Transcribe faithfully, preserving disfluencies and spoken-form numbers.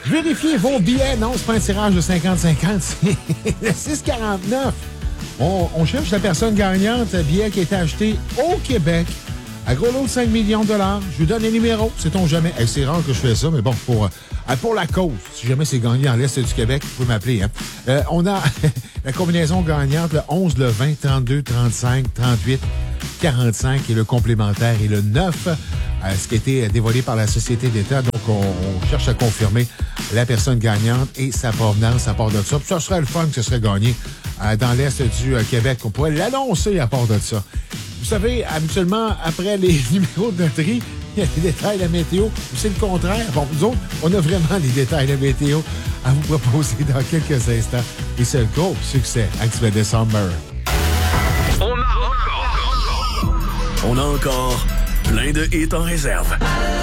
Vérifiez vos billets. Non, c'est pas un tirage de cinquante cinquante, c'est le six quarante-neuf. On, on cherche la personne gagnante, billet qui a été acheté au Québec. À gros lot de cinq millions de dollars. Je vous donne les numéros. Sait-on jamais. Hey, c'est rare que je fais ça, mais bon, pour, euh, pour la cause. Si jamais c'est gagné en l'Est du Québec, vous pouvez m'appeler. Hein. Euh, on a la combinaison gagnante, le onze, le vingt, trente-deux, trente-cinq, trente-huit, quarante-cinq et le complémentaire et le neuf, euh, ce qui a été dévoilé par la Société d'État. Donc, on, on cherche à confirmer la personne gagnante et sa provenance à part de ça. Puis ça serait le fun que ce serait gagné euh, dans l'Est du euh, Québec. On pourrait l'annoncer à part de ça. Vous savez, habituellement, après les numéros de loterie, il y a les détails de la météo. C'est le contraire. Bon, nous autres, on a vraiment les détails de la météo à vous proposer dans quelques instants. Et c'est le gros succès, Activate December. On a encore, on a encore plein de hits en réserve.